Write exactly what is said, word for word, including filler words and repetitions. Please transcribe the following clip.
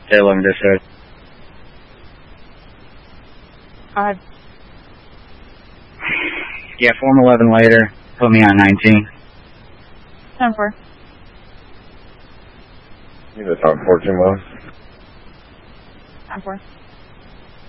Day eleven dispatch. Five. Yeah, form eleven later. Put me on nineteen. ten four. You need to talk fourteen miles. ten four.